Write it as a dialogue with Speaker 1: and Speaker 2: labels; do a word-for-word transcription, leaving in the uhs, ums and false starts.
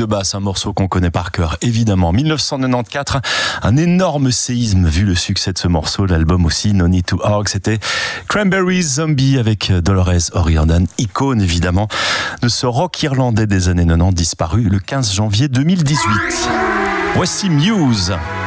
Speaker 1: de basse, un morceau qu'on connaît par cœur, évidemment. mille neuf cent quatre-vingt-quatorze, un énorme séisme vu le succès de ce morceau. L'album aussi, No Need to Hug, c'était Cranberries Zombie avec Dolores O'Riordan, icône évidemment de ce rock irlandais des années quatre-vingt-dix, disparu le quinze janvier deux mille dix-huit. Voici Muse.